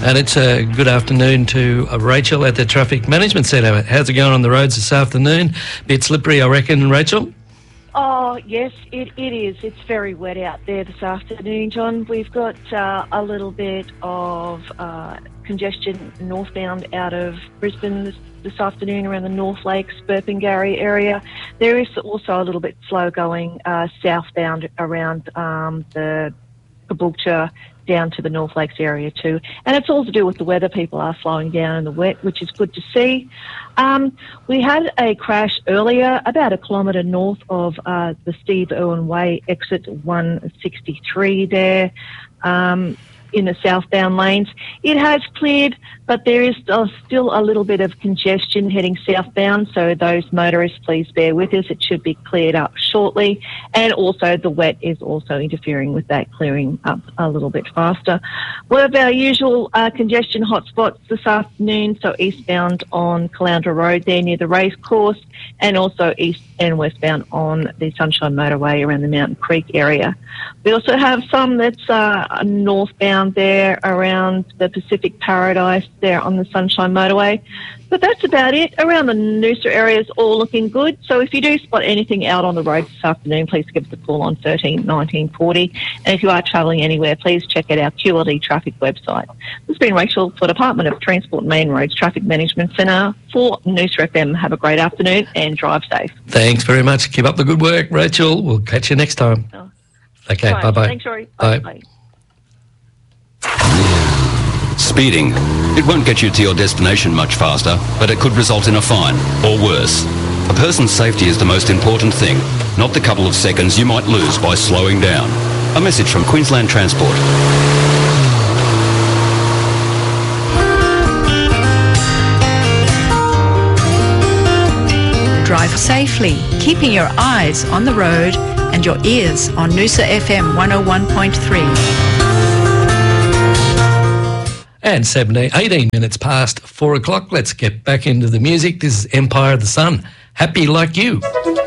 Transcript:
And it's a good afternoon to Rachel at the Traffic Management Centre. How's it going on the roads this afternoon? Bit slippery, I reckon, Rachel? Oh, yes, it is. It's very wet out there this afternoon, John. We've got a little bit of congestion northbound out of Brisbane this afternoon around the North Lakes, Burpengary area. There is also a little bit slow going southbound around the Caboolture down to the North Lakes area too. And it's all to do with the weather. People are slowing down in the wet, which is good to see. We had a crash earlier, about a kilometre north of the Steve Irwin Way, exit 163 there, in the southbound lanes. It has cleared, but there is still a little bit of congestion heading southbound, so those motorists, please bear with us. It should be cleared up shortly, and also the wet is also interfering with that clearing up a little bit faster. One of our usual congestion hotspots this afternoon, so eastbound on Caloundra Road there near the race course, and also east and westbound on the Sunshine Motorway around the Mountain Creek area. We also have some that's northbound there around the Pacific Paradise there on the Sunshine Motorway. But that's about it. Around the Noosa area is all looking good. So if you do spot anything out on the road this afternoon, please give us a call on 13 1940. And if you are travelling anywhere, please check out our QLD traffic website. This has been Rachel for Department of Transport and Main Roads Traffic Management Centre for Noosa FM. Have a great afternoon and drive safe. Thanks very much. Keep up the good work, Rachel. We'll catch you next time. Oh. Okay, Right. bye-bye. Thanks, Rory. Bye. Bye. Speeding. It won't get you to your destination much faster, but it could result in a fine, or worse. A person's safety is the most important thing, not the couple of seconds you might lose by slowing down. A message from Queensland Transport. Drive safely, keeping your eyes on the road and your ears on Noosa FM 101.3. And 18 minutes past 4 o'clock. Let's get back into the music. This is Empire of the Sun. Happy Like You.